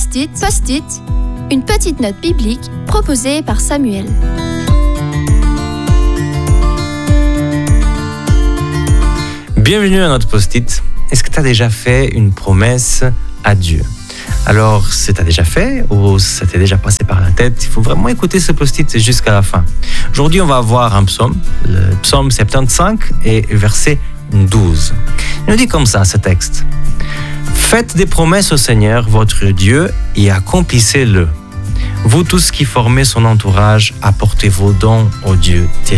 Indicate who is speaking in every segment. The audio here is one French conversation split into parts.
Speaker 1: Post-it, une petite note biblique proposée par Samuel.
Speaker 2: Bienvenue à notre Post-it. Est-ce que tu as déjà fait une promesse à Dieu? Alors, si tu as déjà fait ou ça t'est déjà passé par la tête, il faut vraiment écouter ce Post-it jusqu'à la fin. Aujourd'hui, on va voir un psaume, le psaume 75 et verset 12. Il nous dit comme ça, ce texte. « Faites des promesses au Seigneur, votre Dieu, et accomplissez-le. Vous tous qui formez son entourage, apportez vos dons au Dieu terrible. »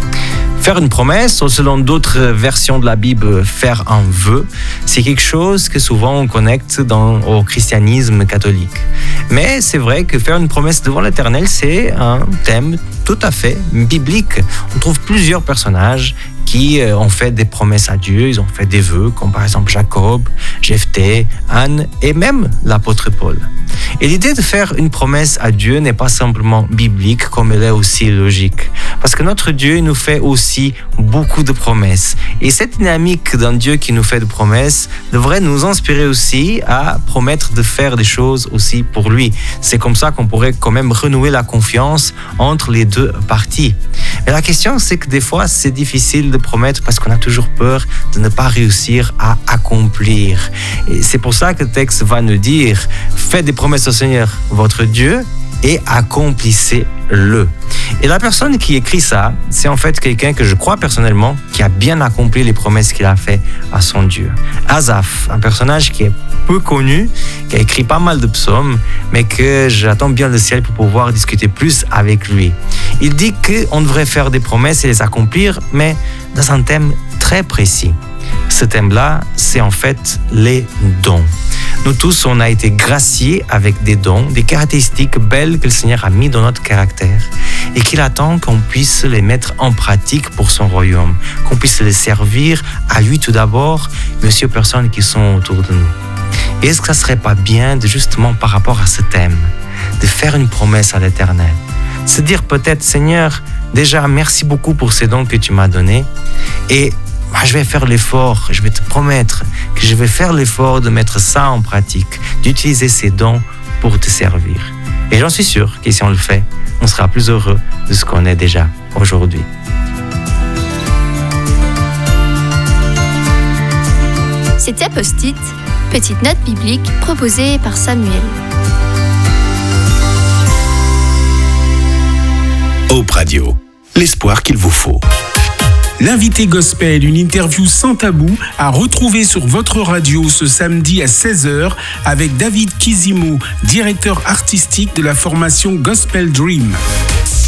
Speaker 2: Faire une promesse, ou selon d'autres versions de la Bible, faire un vœu, c'est quelque chose que souvent on connecte au christianisme catholique. Mais c'est vrai que faire une promesse devant l'Éternel, c'est un thème tout à fait biblique. On trouve plusieurs personnages qui ont fait des promesses à Dieu, ils ont fait des vœux, comme par exemple Jacob, Jephthé, Anne et même l'apôtre Paul. Et l'idée de faire une promesse à Dieu n'est pas simplement biblique, comme elle est aussi logique. Parce que notre Dieu nous fait aussi beaucoup de promesses. Et cette dynamique d'un Dieu qui nous fait des promesses devrait nous inspirer aussi à promettre de faire des choses aussi pour lui. C'est comme ça qu'on pourrait quand même renouer la confiance entre les deux parties. Mais la question, c'est que des fois, c'est difficile de promettre parce qu'on a toujours peur de ne pas réussir à accomplir. Et c'est pour ça que le texte va nous dire « Faites des promesses au Seigneur, votre Dieu, et accomplissez-le. » Et la personne qui écrit ça, c'est en fait quelqu'un que je crois personnellement qui a bien accompli les promesses qu'il a fait à son Dieu. Asaph, un personnage qui est peu connu, qui a écrit pas mal de psaumes, mais que j'attends bien le ciel pour pouvoir discuter plus avec lui. Il dit qu'on devrait faire des promesses et les accomplir, mais dans un thème très précis. Ce thème-là, c'est en fait les dons. Nous tous, on a été graciés avec des dons, des caractéristiques belles que le Seigneur a mis dans notre caractère et qu'il attend qu'on puisse les mettre en pratique pour son royaume, qu'on puisse les servir à lui tout d'abord, mais aussi aux personnes qui sont autour de nous. Et est-ce que ça ne serait pas bien de justement par rapport à ce thème, de faire une promesse à l'Éternel, se dire peut-être Seigneur, déjà merci beaucoup pour ces dons que tu m'as donnés et je vais faire l'effort, je vais te promettre que je vais faire l'effort de mettre ça en pratique, d'utiliser ces dons pour te servir. Et j'en suis sûr que si on le fait, on sera plus heureux de ce qu'on est déjà aujourd'hui.
Speaker 1: C'était Post-it, petite note biblique proposée par Samuel.
Speaker 3: Hope Radio, l'espoir qu'il vous faut.
Speaker 4: L'invité gospel, une interview sans tabou à retrouver sur votre radio ce samedi à 16h avec David Kizimo, directeur artistique de la formation Gospel Dream.